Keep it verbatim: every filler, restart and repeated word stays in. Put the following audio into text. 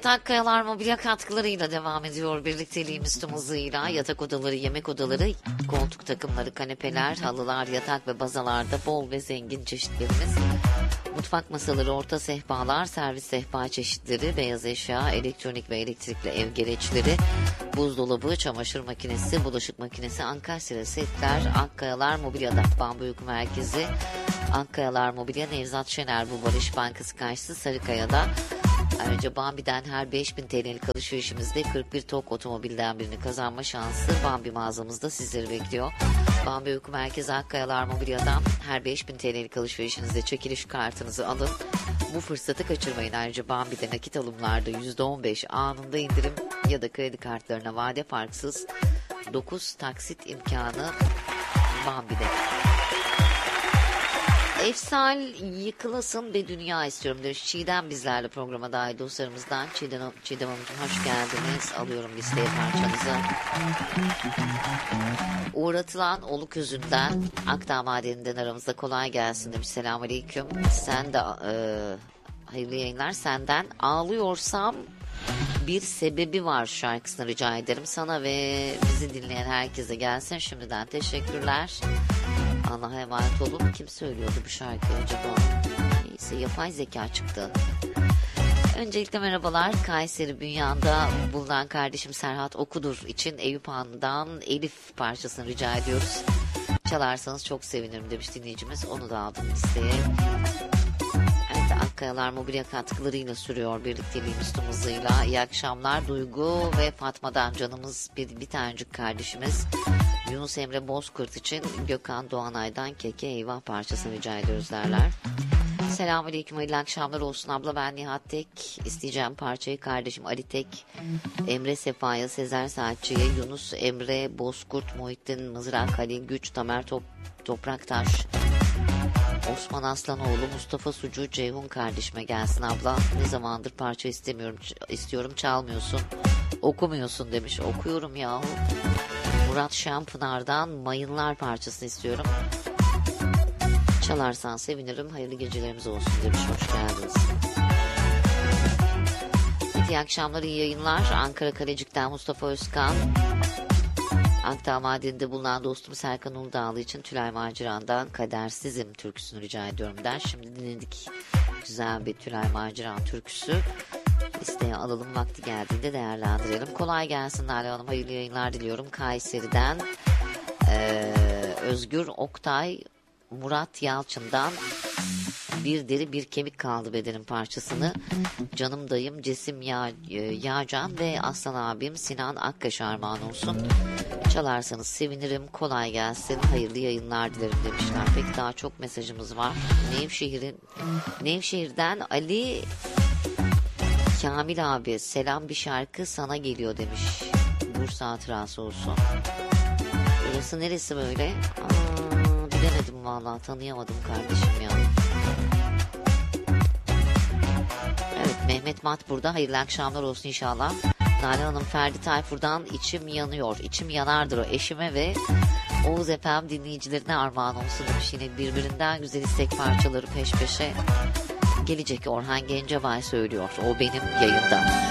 Evet, Akkayalar mobilya katkılarıyla devam ediyor birlikteliğimiz tüm hızıyla. Yatak odaları, yemek odaları, koltuk takımları, kanepeler, halılar, yatak ve bazalarda bol ve zengin çeşitlerimiz. Mutfak masaları, orta sehpalar, servis sehpa çeşitleri, beyaz eşya, elektronik ve elektrikli ev gereçleri, buzdolabı, çamaşır makinesi, bulaşık makinesi, Ankastre setler, Akkayalar Mobilya'da Bambu Uyku Merkezi, Akkayalar Mobilya, Nevzat Şener bu Barış Bankası karşısı Sarıkaya'da. Ayrıca Bambi'den her beş bin T L'lik alışverişimizde kırk bir TOG otomobilden birini kazanma şansı Bambi mağazamızda sizleri bekliyor. Bambi Uyku Merkezi Akkayalar Mobilya'dan her beş bin T L'lik alışverişinizde çekiliş kartınızı alın. Bu fırsatı kaçırmayın. Ayrıca Bambi'de nakit alımlarda yüzde on beş anında indirim ya da kredi kartlarına vade farksız dokuz taksit imkanı Bambi'de. Efsal yıkılasın be dünya istiyorum demiş. Çiğdem bizlerle programa dahil dostlarımızdan. Çiğdem, Çiğdem Hanımcığım hoş geldiniz. Alıyorum listeye parçanızı. Uğratılan oluk özünden Akdağ Madeni'nden aramızda kolay gelsin demiş. Selamünaleyküm. Sen de e, hayırlı yayınlar. Senden ağlıyorsam bir sebebi var şarkısını rica ederim. Sana ve bizi dinleyen herkese gelsin. Şimdiden teşekkürler. Allah'a emanet olun. Kim söylüyordu bu şarkıyı acaba? Neyse, yapay zeka çıktı. Öncelikle merhabalar. Kayseri Bünyan'da bulunan kardeşim Serhat Okudur için Eyüp Han'dan Elif parçasını rica ediyoruz. Çalarsanız çok sevinirim demiş dinleyicimiz. Onu da aldım listeye. Evet, Akkayalar mobilya katkılarıyla sürüyor birlikteliğimiz tüm hızıyla. İyi akşamlar Duygu ve Fatma'dan canımız bir, bir tanecik kardeşimiz. Yunus Emre Bozkurt için Gökhan Doğanay'dan Keke Eyvah parçasını rica ediyoruz derler. Selamünaleyküm, hayırlı akşamlar olsun abla, ben Nihat Tek. İsteyeceğim parçayı kardeşim Ali Tek, Emre Sefa'ya, Sezer Saatçı'ya, Yunus Emre Bozkurt, Muhittin Mızrak, Halil Güç, Tamer Top, Topraktaş, Osman Aslanoğlu, Mustafa Sucu, Ceyhun kardeşime gelsin abla. Ne zamandır parça istemiyorum, istiyorum çalmıyorsun, okumuyorsun demiş. Okuyorum yahu. Murat Şampınar'dan Mayınlar parçasını istiyorum. Çalarsan sevinirim. Hayırlı gecelerimiz olsun demiş. Hoş geldiniz. İyi akşamlar, iyi yayınlar. Ankara Kalecik'ten Mustafa Özkan. Akdağ Madeni'nde bulunan dostum Serkan Uludağlı için Tülay Maciran'dan Kadersizim türküsünü rica ediyorum der. Şimdi dinledik güzel bir Tülay Maciran türküsü. Listeye alalım, vakti geldiğinde değerlendirelim. Kolay gelsin Nalan Hanım, hayırlı yayınlar diliyorum. Kayseri'den ee, Özgür Oktay Murat Yalçın'dan Bir Deri Bir Kemik Kaldı Bedenim parçasını canım dayım Cesim ya, Yağcan ve Aslan abim Sinan Akkaş armağan olsun. Çalarsanız sevinirim. Kolay gelsin, hayırlı yayınlar dilerim demişler. Peki daha çok mesajımız var. Nevşehir'in Nevşehir'den Ali Kamil abi, selam, bir şarkı sana geliyor demiş. Bursa hatırası olsun. Burası neresi böyle? Aa, bilemedim vallahi, tanıyamadım kardeşim ya. Evet, Mehmet Mat burada. Hayırlı akşamlar olsun inşallah. Nalan Hanım, Ferdi Tayfur'dan içim yanıyor. İçim yanardır o eşime ve Oğuz Efem dinleyicilerine armağan olsun demiş. Yine birbirinden güzel istek parçaları peş peşe gelecek. Orhan Gencebay söylüyor. O benim yayında.